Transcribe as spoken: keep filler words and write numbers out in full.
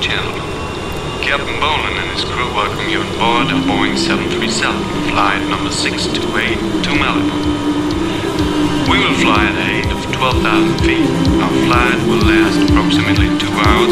gentlemen. Captain Bolan and his crew welcome you on board a Boeing seven thirty-seven, flight number six two eight to Malibu. We will fly at a height of twelve thousand feet. Our flight will last approximately two hours.